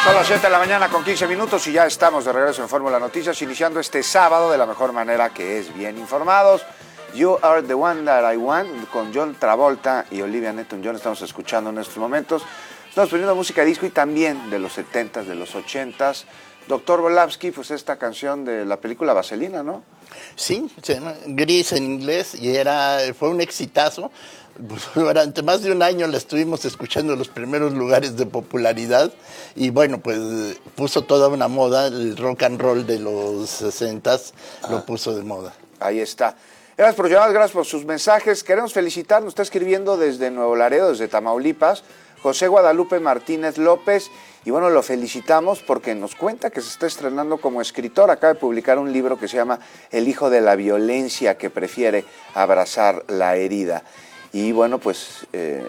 Son las 7 de la mañana con 15 minutos y ya estamos de regreso en Fórmula Noticias, iniciando este sábado de la mejor manera, que es bien informados. You Are the One That I Want, con John Travolta y Olivia Newton-John, estamos escuchando en estos momentos. Estamos poniendo música disco y también de los 70s, de los 80s. Doctor Volavsky, pues esta canción de la película Vaselina, ¿no? Sí, se llama Gris en inglés y fue un exitazo. Durante más de un año la estuvimos escuchando en los primeros lugares de popularidad y bueno, pues puso toda una moda, el rock and roll de los 60s lo puso de moda. Ahí está. Gracias por llamadas, gracias por sus mensajes. Queremos felicitar, nos está escribiendo desde Nuevo Laredo, desde Tamaulipas, José Guadalupe Martínez López, y bueno, lo felicitamos porque nos cuenta que se está estrenando como escritor. Acaba de publicar un libro que se llama El hijo de la violencia que prefiere abrazar la herida. Y bueno, pues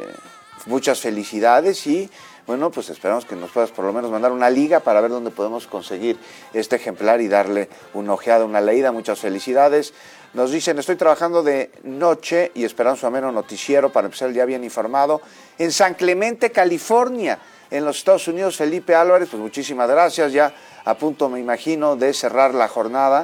muchas felicidades y bueno, pues esperamos que nos puedas por lo menos mandar una liga para ver dónde podemos conseguir este ejemplar y darle una ojeada, una leída. Muchas felicidades. Nos dicen, estoy trabajando de noche y esperando su ameno noticiero para empezar el día bien informado en San Clemente, California, en los Estados Unidos. Felipe Álvarez, pues muchísimas gracias, ya a punto me imagino de cerrar la jornada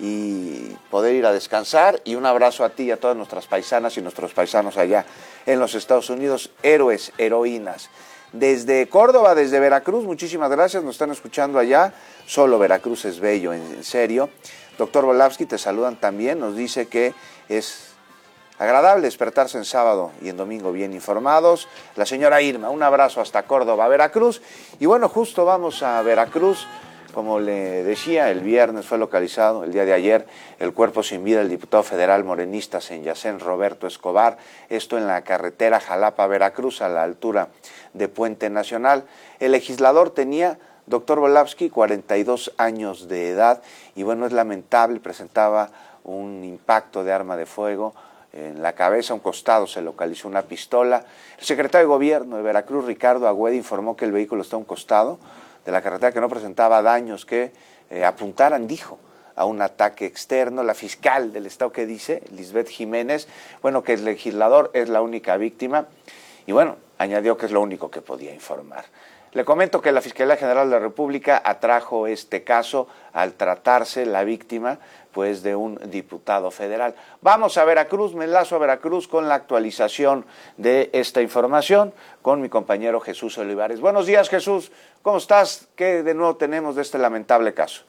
y poder ir a descansar, y un abrazo a ti y a todas nuestras paisanas y nuestros paisanos allá en los Estados Unidos, héroes, heroínas. Desde Córdoba, desde Veracruz, muchísimas gracias, nos están escuchando allá, solo Veracruz es bello, en serio. Doctor Volavsky, te saludan también, nos dice que es agradable despertarse en sábado y en domingo bien informados. La señora Irma, un abrazo hasta Córdoba, Veracruz. Y bueno, justo vamos a Veracruz. Como le decía, el viernes fue localizado, el día de ayer, el cuerpo sin vida del diputado federal morenista Senyacén Roberto Escobar, esto en la carretera Jalapa-Veracruz, a la altura de Puente Nacional. El legislador tenía, doctor Volavsky, 42 años de edad, y bueno, es lamentable, presentaba un impacto de arma de fuego en la cabeza, a un costado se localizó una pistola. El secretario de Gobierno de Veracruz, Ricardo Agüed, informó que el vehículo está a un costado de la carretera, que no presentaba daños que apuntaran, dijo, a un ataque externo. La fiscal del estado, que dice, Lisbeth Jiménez, bueno, que el legislador es la única víctima, y bueno, añadió que es lo único que podía informar. Le comento que la Fiscalía General de la República atrajo este caso al tratarse la víctima, pues, de un diputado federal. Vamos a Veracruz, me enlazo a Veracruz con la actualización de esta información con mi compañero Jesús Olivares. Buenos días, Jesús, ¿cómo estás? ¿Qué de nuevo tenemos de este lamentable caso?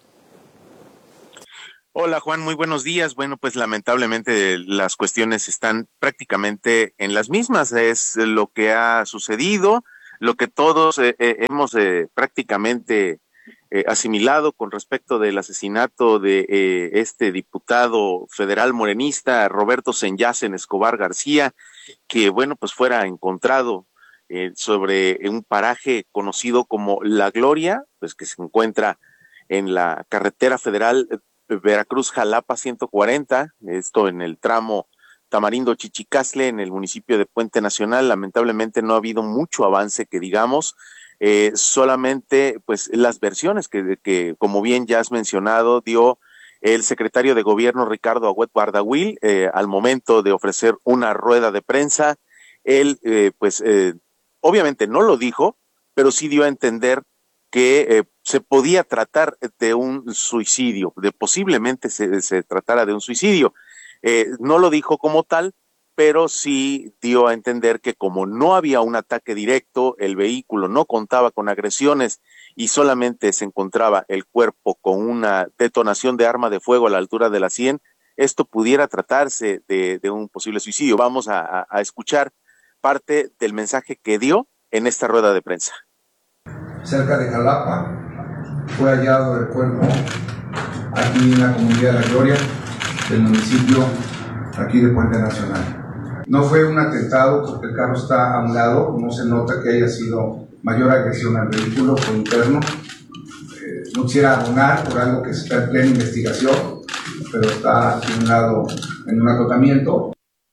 Hola, Juan, muy buenos días. Bueno, pues lamentablemente las cuestiones están prácticamente en las mismas. Es lo que ha sucedido, lo que todos hemos prácticamente asimilado con respecto del asesinato de este diputado federal morenista, Roberto Senyacén Escobar García, que, bueno, pues fuera encontrado sobre un paraje conocido como La Gloria, pues que se encuentra en la carretera federal Veracruz-Jalapa 140, esto en el tramo Tamarindo-Chichicastle, en el municipio de Puente Nacional. Lamentablemente no ha habido mucho avance, que digamos, solamente pues las versiones que como bien ya has mencionado, dio el secretario de Gobierno Ricardo Agüed Bardagüil al momento de ofrecer una rueda de prensa. Él obviamente no lo dijo, pero sí dio a entender que se podía tratar de un suicidio, de posiblemente se tratara de un suicidio. No lo dijo como tal, pero sí dio a entender que como no había un ataque directo, el vehículo no contaba con agresiones y solamente se encontraba el cuerpo con una detonación de arma de fuego a la altura de la sien, esto pudiera tratarse de un posible suicidio. Vamos a escuchar parte del mensaje que dio en esta rueda de prensa. Cerca de Jalapa fue hallado el cuerpo aquí en la comunidad de La Gloria, del municipio aquí de Puente Nacional. No fue un atentado porque el carro está a un lado, no se nota que haya sido mayor agresión al vehículo, fue interno. No quisiera abonar por algo que está en plena investigación, pero está aquí a un lado en un acotamiento.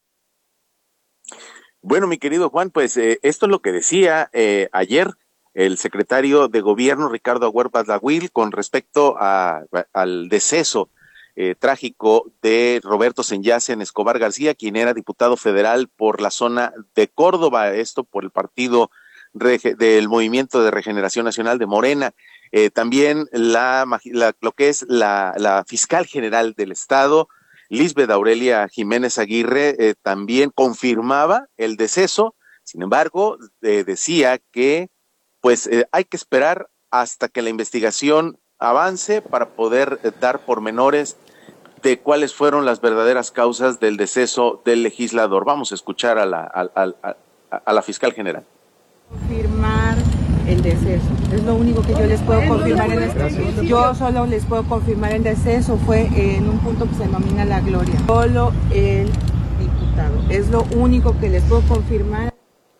Bueno, mi querido Juan, pues esto es lo que decía ayer el secretario de Gobierno Ricardo Agüed Bardagüil con respecto al deceso trágico de Roberto Senyacén Escobar García, quien era diputado federal por la zona de Córdoba, esto por el partido del Movimiento de Regeneración Nacional de Morena. También lo que es la fiscal general del Estado, Lisbeth Aurelia Jiménez Aguirre, también confirmaba el deceso. Sin embargo, decía que pues hay que esperar hasta que la investigación avance para poder dar pormenores de cuáles fueron las verdaderas causas del deceso del legislador. Vamos a escuchar a la fiscal general. Confirmar el deceso, es lo único que yo les puedo confirmar en este momento. Yo solo les puedo confirmar el deceso, fue en un punto que se denomina La Gloria. Solo el diputado, es lo único que les puedo confirmar.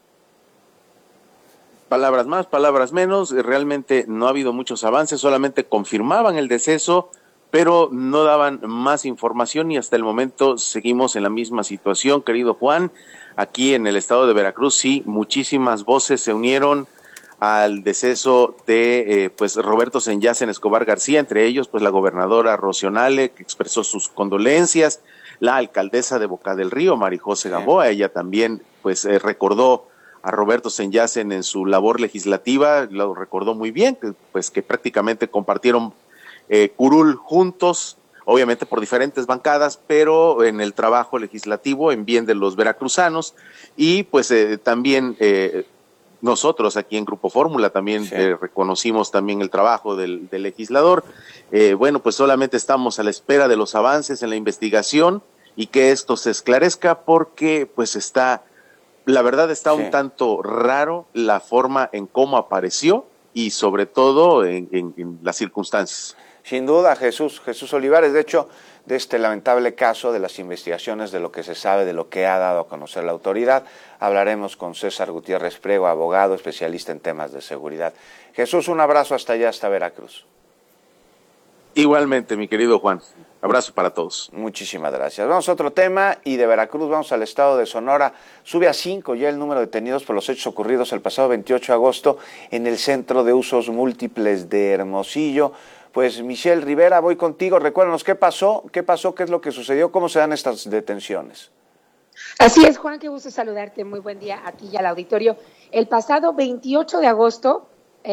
Palabras más, palabras menos, realmente no ha habido muchos avances, solamente confirmaban el deceso, pero no daban más información y hasta el momento seguimos en la misma situación, querido Juan. Aquí en el estado de Veracruz, sí, muchísimas voces se unieron al deceso de pues Roberto Senyacen Escobar García, entre ellos pues la gobernadora Rocío Nale, que expresó sus condolencias, la alcaldesa de Boca del Río, Marijose Gamboa, ella también pues recordó a Roberto Senyacen en su labor legislativa, lo recordó muy bien, que prácticamente compartieron curul juntos, obviamente por diferentes bancadas, pero en el trabajo legislativo en bien de los veracruzanos, y pues también nosotros aquí en Grupo Fórmula también reconocimos también el trabajo del legislador. Bueno, pues solamente estamos a la espera de los avances en la investigación y que esto se esclarezca, porque pues la verdad está un tanto raro la forma en cómo apareció y sobre todo en las circunstancias. Sin duda, Jesús Olivares, de hecho, de este lamentable caso, de las investigaciones, de lo que se sabe, de lo que ha dado a conocer la autoridad, hablaremos con César Gutiérrez Priego, abogado, especialista en temas de seguridad. Jesús, un abrazo hasta allá, hasta Veracruz. Igualmente, mi querido Juan. Abrazo para todos. Muchísimas gracias. Vamos a otro tema y de Veracruz vamos al estado de Sonora. Sube a 5 ya el número de detenidos por los hechos ocurridos el pasado 28 de agosto en el Centro de Usos Múltiples de Hermosillo. Pues Michelle Rivera, voy contigo. Recuérdanos qué pasó, qué es lo que sucedió, cómo se dan estas detenciones. Así es, Juan, qué gusto saludarte. Muy buen día a ti y al auditorio. El pasado 28 de agosto,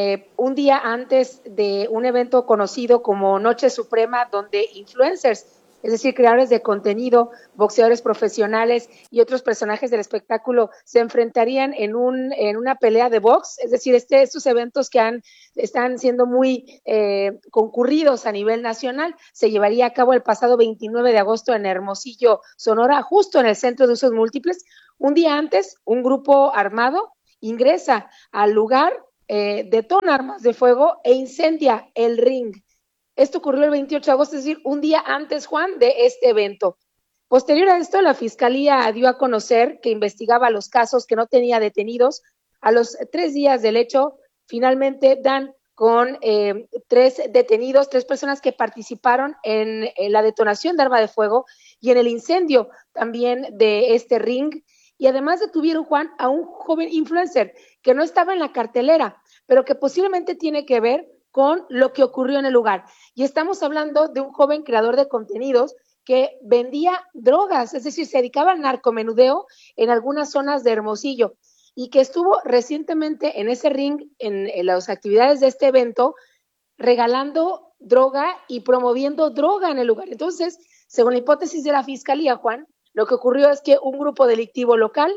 un día antes de un evento conocido como Noche Suprema, donde influencers, es decir, creadores de contenido, boxeadores profesionales y otros personajes del espectáculo se enfrentarían en una pelea de box, es decir, estos eventos que están siendo muy concurridos a nivel nacional, se llevaría a cabo el pasado 29 de agosto en Hermosillo, Sonora, justo en el Centro de Usos Múltiples. Un día antes, un grupo armado ingresa al lugar, detona armas de fuego e incendia el ring. Esto ocurrió el 28 de agosto, es decir, un día antes, Juan, de este evento. Posterior a esto, la Fiscalía dio a conocer que investigaba los casos, que no tenía detenidos. A los 3 días del hecho, finalmente dan con 3 detenidos, 3 personas que participaron en la detonación de arma de fuego y en el incendio también de este ring. Y además detuvieron, Juan, a un joven influencer que no estaba en la cartelera, pero que posiblemente tiene que ver con lo que ocurrió en el lugar. Y estamos hablando de un joven creador de contenidos que vendía drogas, es decir, se dedicaba al narcomenudeo en algunas zonas de Hermosillo y que estuvo recientemente en ese ring, en las actividades de este evento, regalando droga y promoviendo droga en el lugar. Entonces, según la hipótesis de la Fiscalía, Juan, lo que ocurrió es que un grupo delictivo local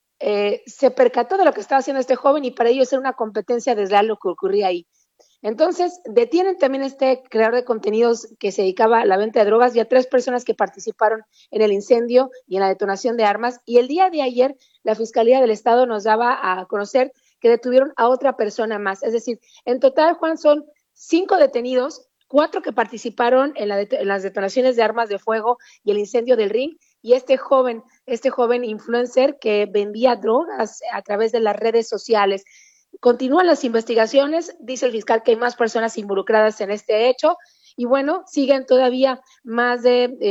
se percató de lo que estaba haciendo este joven y para ellos era una competencia desleal lo que ocurría ahí. Entonces, detienen también a este creador de contenidos que se dedicaba a la venta de drogas y a 3 personas que participaron en el incendio y en la detonación de armas. Y el día de ayer, la Fiscalía del Estado nos daba a conocer que detuvieron a otra persona más. Es decir, en total, Juan, son 5 detenidos, 4 que participaron en las detonaciones de armas de fuego y el incendio del ring, y este joven influencer que vendía drogas a través de las redes sociales. Continúan las investigaciones, dice el fiscal que hay más personas involucradas en este hecho, y bueno, siguen todavía hasta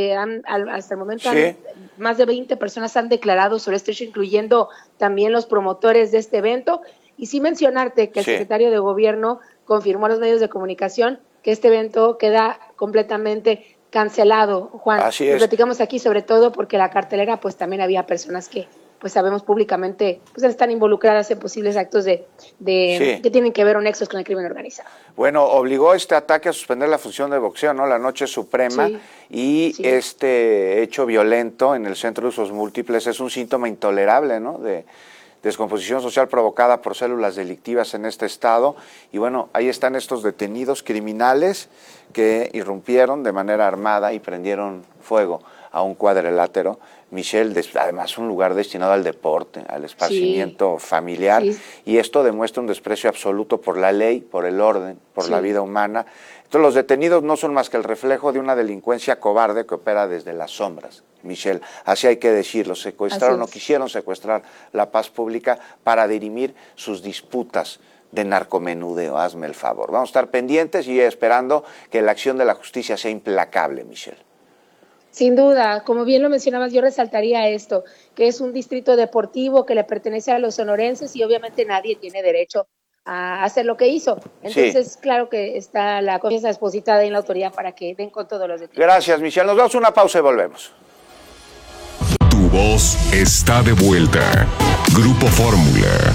el momento más de 20 personas han declarado sobre este hecho, incluyendo también los promotores de este evento, y sí mencionarte que el secretario de Gobierno confirmó a los medios de comunicación que este evento queda completamente cancelado, Juan. Así es. Lo platicamos aquí sobre todo porque la cartelera pues también había personas que pues sabemos públicamente, pues están involucradas en posibles actos que tienen que ver o nexos con el crimen organizado. Bueno, obligó este ataque a suspender la función de boxeo, ¿no? La Noche Suprema, este hecho violento en el Centro de Usos Múltiples es un síntoma intolerable, ¿no? De descomposición social provocada por células delictivas en este estado. Y bueno, ahí están estos detenidos criminales que irrumpieron de manera armada y prendieron fuego a un cuadrilátero, Michelle, además un lugar destinado al deporte, al esparcimiento familiar, y esto demuestra un desprecio absoluto por la ley, por el orden, por la vida humana. Entonces los detenidos no son más que el reflejo de una delincuencia cobarde que opera desde las sombras, Michelle, así hay que decirlo, secuestraron o quisieron secuestrar la paz pública para dirimir sus disputas de narcomenudeo, hazme el favor. Vamos a estar pendientes y esperando que la acción de la justicia sea implacable, Michelle. Sin duda, como bien lo mencionabas, yo resaltaría esto, que es un distrito deportivo que le pertenece a los sonorenses y obviamente nadie tiene derecho a hacer lo que hizo. Entonces, claro que está la confianza depositada en la autoridad para que den con todos los detalles. Gracias, Michelle. Nos damos una pausa y volvemos. Tu voz está de vuelta. Grupo Fórmula.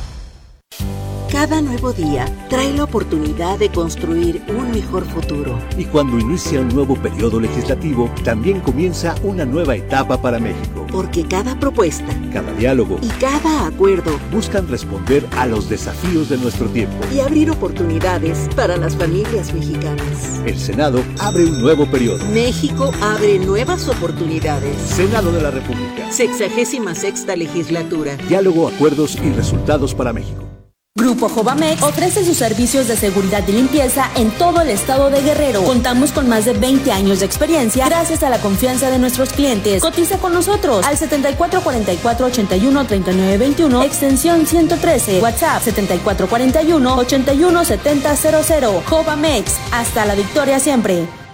Cada nuevo día trae la oportunidad de construir un mejor futuro. Y cuando inicia un nuevo periodo legislativo, también comienza una nueva etapa para México. Porque cada propuesta, cada diálogo y cada acuerdo buscan responder a los desafíos de nuestro tiempo y abrir oportunidades para las familias mexicanas. El Senado abre un nuevo periodo. México abre nuevas oportunidades. Senado de la República. 66ª legislatura. Diálogo, acuerdos y resultados para México. Grupo Jovamex ofrece sus servicios de seguridad y limpieza en todo el estado de Guerrero. Contamos con más de 20 años de experiencia gracias a la confianza de nuestros clientes. Cotiza con nosotros al 7444-813921, extensión 113, WhatsApp 7441-817000. Jovamex, hasta la victoria siempre.